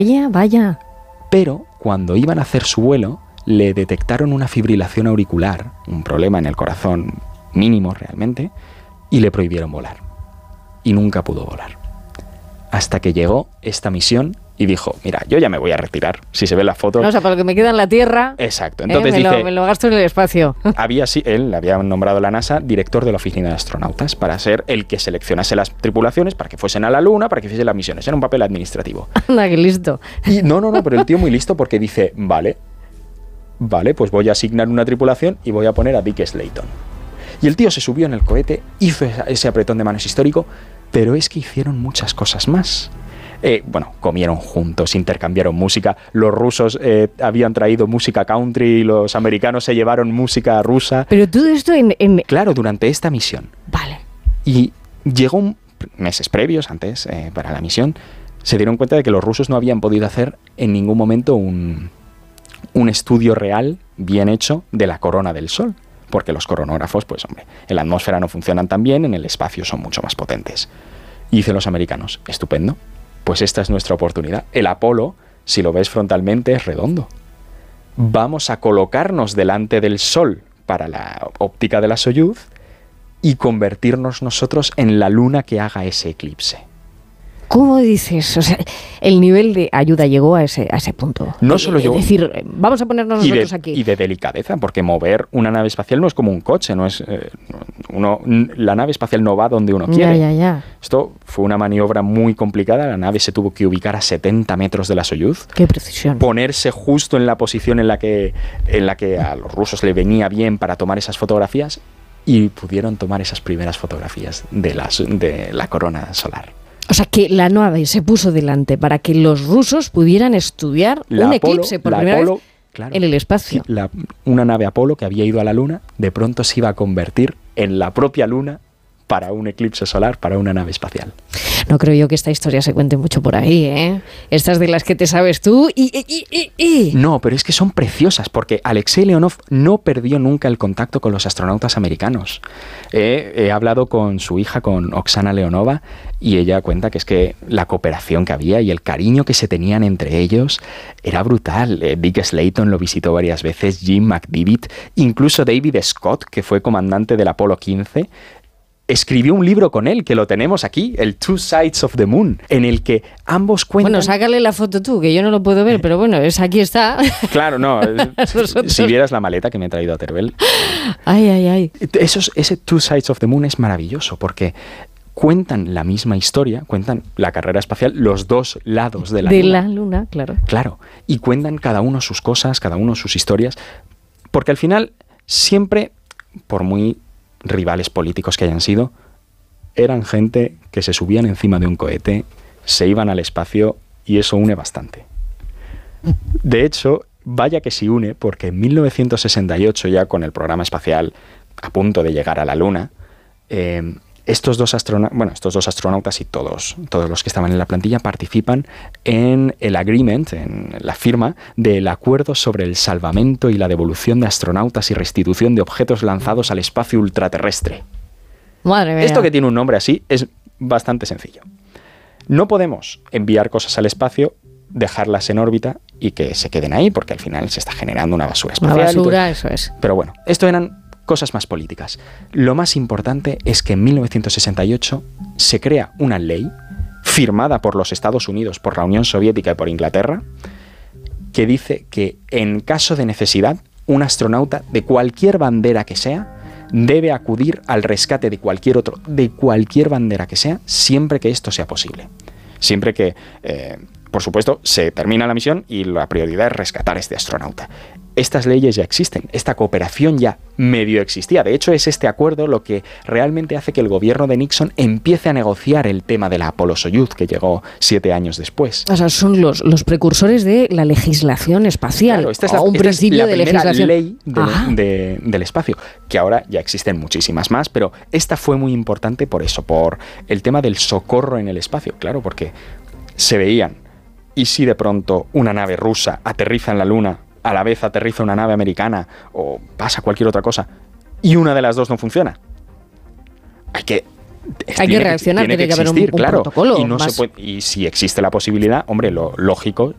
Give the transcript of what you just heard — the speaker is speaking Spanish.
Vaya. Pero cuando iban a hacer su vuelo, le detectaron una fibrilación auricular, un problema en el corazón mínimo realmente, y le prohibieron volar. Y nunca pudo volar. Hasta que llegó esta misión y dijo, mira, yo ya me voy a retirar. Si se ve la foto... No, o sea, para lo que me queda en la Tierra... Exacto. Entonces me lo gasto en el espacio. Él le había nombrado a la NASA director de la oficina de astronautas para ser el que seleccionase las tripulaciones para que fuesen a la Luna, para que hiciesen las misiones. Era un papel administrativo. Anda, qué listo. Y no, pero el tío muy listo porque dice, vale, pues voy a asignar una tripulación y voy a poner a Dick Slayton. Y el tío se subió en el cohete, hizo ese apretón de manos histórico, pero es que hicieron muchas cosas más. Comieron juntos, intercambiaron música. Los rusos habían traído música country y los americanos se llevaron música rusa. Pero todo esto Claro, durante esta misión. Vale. Y llegó meses previos, antes, para la misión, se dieron cuenta de que los rusos no habían podido hacer en ningún momento un estudio real, bien hecho, de la corona del Sol. Porque los coronógrafos, pues hombre, en la atmósfera no funcionan tan bien, en el espacio son mucho más potentes. Y dicen los americanos, estupendo, pues esta es nuestra oportunidad. El Apolo, si lo ves frontalmente, es redondo. Vamos a colocarnos delante del Sol para la óptica de la Soyuz y convertirnos nosotros en la Luna que haga ese eclipse. ¿Cómo dices? O sea, el nivel de ayuda llegó a ese punto. No solo llegó. Es decir, vamos a ponernos nosotros aquí. Y de delicadeza, porque mover una nave espacial no es como un coche, no es la nave espacial no va donde uno quiere. Ya. Esto fue una maniobra muy complicada. La nave se tuvo que ubicar a 70 metros de la Soyuz. ¡Qué precisión! Ponerse justo en la posición en la que a los rusos le venía bien para tomar esas fotografías y pudieron tomar esas primeras fotografías de la corona solar. O sea, que la nave se puso delante para que los rusos pudieran estudiar un eclipse por primera vez en el espacio. Sí, una nave Apolo que había ido a la Luna, de pronto se iba a convertir en la propia Luna para un eclipse solar, para una nave espacial. No creo yo que esta historia se cuente mucho por ahí, ¿eh? Estas de las que te sabes tú y... No, pero es que son preciosas, porque Alexei Leonov no perdió nunca el contacto con los astronautas americanos. He hablado con su hija, con Oksana Leonova, y ella cuenta que es que la cooperación que había y el cariño que se tenían entre ellos era brutal. Dick Slayton lo visitó varias veces, Jim McDivitt, incluso David Scott, que fue comandante del Apolo 15, escribió un libro con él, que lo tenemos aquí, el Two Sides of the Moon, en el que ambos cuentan... Bueno, sácale la foto tú, que yo no lo puedo ver, pero bueno, aquí está. Claro, no. Si vieras la maleta que me he traído a Teruel. Ay. Ese Two Sides of the Moon es maravilloso, porque cuentan la misma historia, cuentan la carrera espacial, los dos lados de la Luna. De la Luna, claro. Claro, y cuentan cada uno sus cosas, cada uno sus historias, porque al final siempre, por muy rivales políticos que hayan sido, eran gente que se subían encima de un cohete, se iban al espacio, y eso une bastante. De hecho, vaya que sí une, porque en 1968, ya con el programa espacial a punto de llegar a la Luna, estos dos astronautas y todos los que estaban en la plantilla participan en el agreement, en la firma del acuerdo sobre el salvamento y la devolución de astronautas y restitución de objetos lanzados al espacio ultraterrestre. Madre mía. Esto, que tiene un nombre así, es bastante sencillo. No podemos enviar cosas al espacio, dejarlas en órbita y que se queden ahí, porque al final se está generando una basura espacial. Una basura, eso es. Pero bueno, esto eran cosas más políticas. Lo más importante es que en 1968 se crea una ley firmada por los Estados Unidos, por la Unión Soviética y por Inglaterra, que dice que en caso de necesidad, un astronauta de cualquier bandera que sea debe acudir al rescate de cualquier otro, de cualquier bandera que sea, siempre que esto sea posible. Siempre que, por supuesto, se termina la misión y la prioridad es rescatar a este astronauta. Estas leyes ya existen, esta cooperación ya medio existía. De hecho, es este acuerdo lo que realmente hace que el gobierno de Nixon empiece a negociar el tema de la Apolo-Soyuz, que llegó 7 años después. O sea, son los precursores de la legislación espacial. Claro, esta es la primera ley del espacio, que ahora ya existen muchísimas más, pero esta fue muy importante por eso, por el tema del socorro en el espacio. Claro, porque se veían, ¿y si de pronto una nave rusa aterriza en la Luna, a la vez aterriza una nave americana o pasa cualquier otra cosa y una de las dos no funciona? Hay que reaccionar, tiene que haber un protocolo. Y, y si existe la posibilidad, hombre, lo lógico